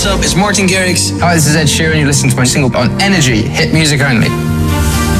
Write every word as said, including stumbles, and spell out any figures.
what's up? It's Martin Garrix. Hi, this is Ed Sheeran. You're listening to my single on Energy, hit music only.